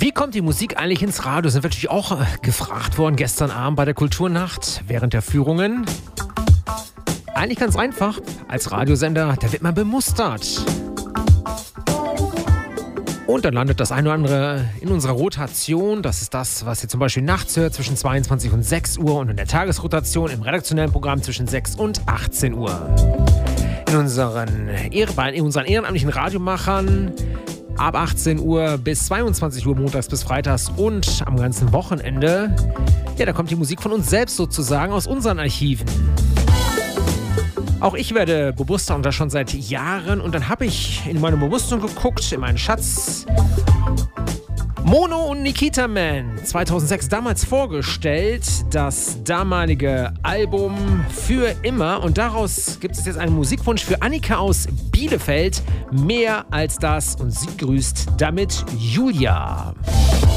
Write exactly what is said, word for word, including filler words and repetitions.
Wie kommt die Musik eigentlich ins Radio? Sind wir natürlich auch äh, gefragt worden gestern Abend bei der Kulturnacht während der Führungen. Eigentlich ganz einfach. Als Radiosender, da wird man bemustert. Und dann landet das eine oder andere in unserer Rotation. Das ist das, was ihr zum Beispiel nachts hört zwischen zweiundzwanzig und sechs Uhr und in der Tagesrotation im redaktionellen Programm zwischen sechs und achtzehn Uhr. In unseren, in unseren ehrenamtlichen Radiomachern ab achtzehn Uhr bis zweiundzwanzig Uhr montags bis freitags und am ganzen Wochenende. Ja, da kommt die Musik von uns selbst sozusagen aus unseren Archiven. Auch ich werde bewusster und das schon seit Jahren. Und dann habe ich in meine Bewusstsein geguckt, in meinen Schatz. Mono und Nikita Man, zweitausendsechs damals vorgestellt, das damalige Album Für immer. Und daraus gibt es jetzt einen Musikwunsch für Annika aus Bielefeld. Mehr als das. Und sie grüßt damit Julia.